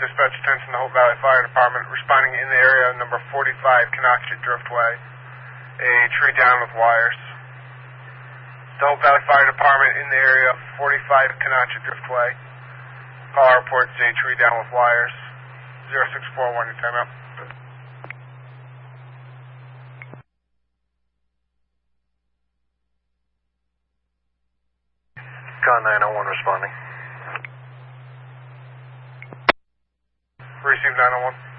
dispatch attention to Hope Valley Fire Department, responding in the area number 45 Canochet Driftway. A tree down with wires. The Hope Valley Fire Department in the area 45 Canochet Driftway. Call reports a tree down with wires. 0641, your timeout. Con 901 responding. Receive 901.